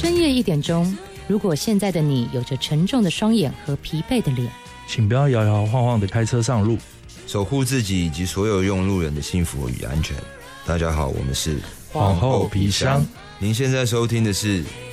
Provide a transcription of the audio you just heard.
深夜1点钟，如果现在的你有着沉重的双眼和疲惫的脸， 请不要摇摇晃晃的开车上路， 守护自己以及所有用路人的幸福与安全。大家好，我们是皇后皮箱。 您现在收听的是